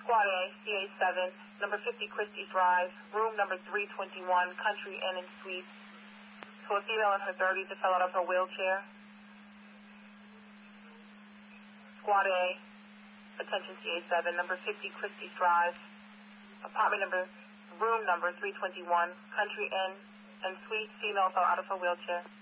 Squad A, CA7, number 50 Christie Drive, room number 321, Country Inn and Suites, to a female in her 30s that fell out of her wheelchair. Squad A, attention CA7, number 50 Christie Drive, room number 321, Country Inn and Suites, female fell out of her wheelchair.